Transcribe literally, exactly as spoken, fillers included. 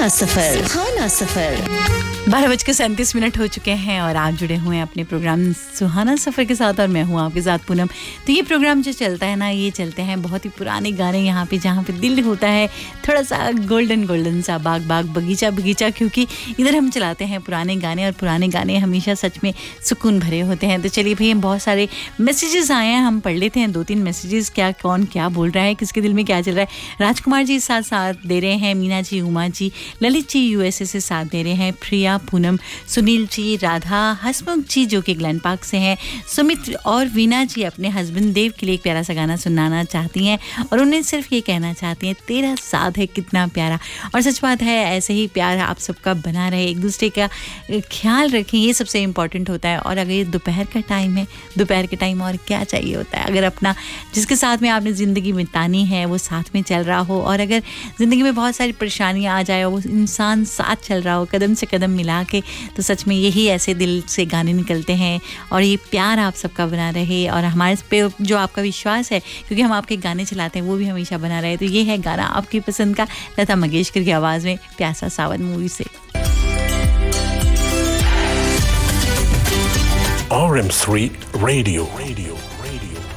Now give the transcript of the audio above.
सुहाना सफर सुहाना सफर बारह बजकर सैंतीस मिनट हो चुके हैं और आप जुड़े हुए हैं अपने प्रोग्राम सुहाना सफ़र के साथ और मैं हूँ आपके साथ पूनम। तो ये प्रोग्राम जो चलता है ना, ये चलते हैं बहुत ही पुराने गाने यहाँ पे, जहाँ पे दिल होता है थोड़ा सा गोल्डन गोल्डन सा, बाग बाग बगीचा बगीचा, क्योंकि इधर हम चलाते हैं पुराने गाने और पुराने गाने हमेशा सच में सुकून भरे होते हैं। तो चलिए भाई, बहुत सारे मैसेजेस आए हैं, हम पढ़ लेते हैं दो तीन मैसेजेस, क्या कौन क्या बोल रहा है, किसके दिल में क्या चल रहा है। राजकुमार जी साथ साथ दे रहे हैं, मीना जी, उमा जी, ललित जी यूएसए से साथ दे रहे हैं, प्रिया, पूनम, सुनील जी, राधा, हसमुख जी जो कि ग्लैन पार्क से हैं, सुमित और वीना जी अपने हस्बैंड देव के लिए एक प्यारा सा गाना सुनाना चाहती हैं और उन्हें सिर्फ ये कहना चाहती हैं, तेरा साथ है कितना प्यारा। और सच बात है, ऐसे ही प्यार आप सबका बना रहे, एक दूसरे का ख्याल रखें, ये सबसे इम्पॉर्टेंट होता है। और अगर ये दोपहर का टाइम है, दोपहर के टाइम और क्या चाहिए होता है, अगर अपना जिसके साथ में आपने ज़िंदगी बितानी है वो साथ में चल रहा हो, और अगर ज़िंदगी में बहुत सारी परेशानियाँ आ जाए, वो इंसान साथ चल रहा हो कदम से कदम मिला के, तो सच में यही ऐसे दिल से गाने निकलते हैं। और ये प्यार आप सबका बना रहे और हमारे पे जो आपका विश्वास है, क्योंकि हम आपके गाने चलाते हैं, वो भी हमेशा बना रहे। तो ये है गाना आपकी पसंद का, लता मंगेशकर की आवाज़ में, प्यासा सावन मूवी से। R M three Radio. Radio.